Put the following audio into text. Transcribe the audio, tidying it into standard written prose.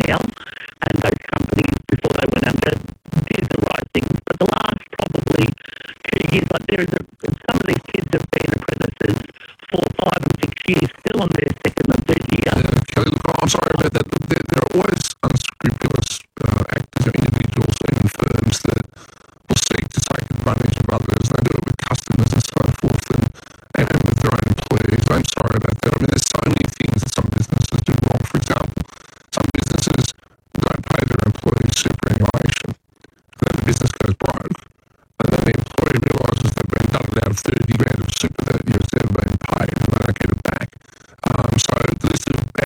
now, and those companies, before they went under, did the right things. But the last probably 2 years, like some of these kids have been apprentices 4, 5 and 6 years, still on their second or third year. Yeah, okay, look, I'm sorry about that. Look, there are always unscrupulous actors or individuals, even firms, that will seek to take advantage of others. They do it with customers and so forth, and with their own employees. I'm sorry about that. I mean, there's so many things that some businesses do wrong. For example, some businesses don't pay their employees superannuation.